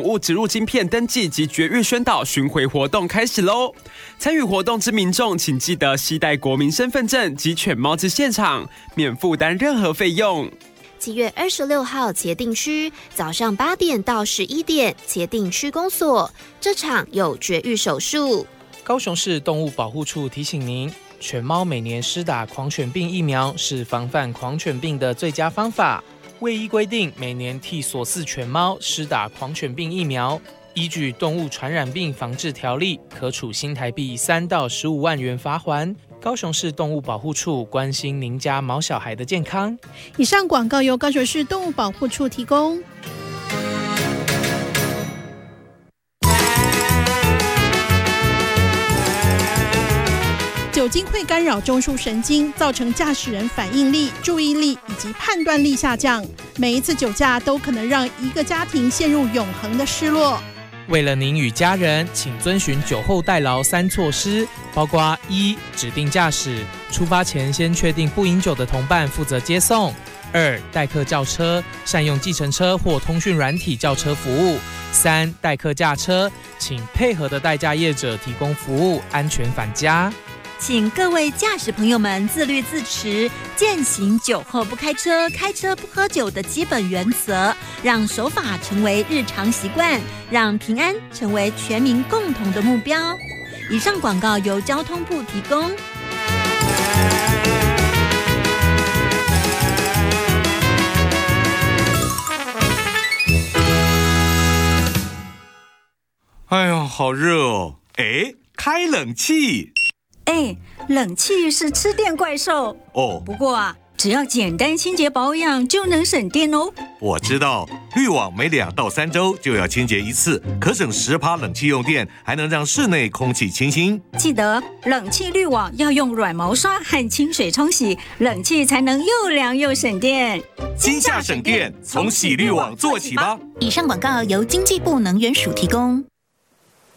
物植入晶片登记及绝育宣导巡回活动开始喽！参与活动之民众，请记得携带国民身份证及犬猫至现场，免负担任何费用。 7月26号茄萣区早上8点到11点，茄萣区公所这场有绝育手术。 高雄市动物保护处提醒您，犬猫每年施打狂犬病疫苗是防范狂犬病的最佳方法。卫医规定，每年替所饲犬猫施打狂犬病疫苗，依据《动物传染病防治条例》，可处新台币3到15万元罚锾。高雄市动物保护处关心您家毛小孩的健康。 以上广告由高雄市动物保护处提供。酒精会干扰中枢神经，造成驾驶人反应力、注意力以及判断力下降。每一次酒驾都可能让一个家庭陷入永恒的失落。 为了您与家人，请遵循酒后代劳3措施，包括1、指定驾驶，出发前先确定不饮酒的同伴负责接送；2、代客叫车，善用计程车或通讯软体叫车服务；3、代客驾车，请配合的代驾业者提供服务，安全返家。 请各位驾驶朋友们自律自持，践行酒后不开车、开车不喝酒的基本原则，让守法成为日常习惯，让平安成为全民共同的目标。以上广告由交通部提供。 哎呦，好热哦！哎，开冷气。 冷气是吃电怪兽哦。 不过啊，只要简单清洁保养就能省电哦。 我知道，滤网每2到3周就要清洁一次，可省10%冷气用电，还能让室内空气清新。 记得冷气滤网要用软毛刷和清水冲洗，冷气才能又凉又省电。 今夏省电，从洗滤网做起吧。 以上广告由经济部能源署提供。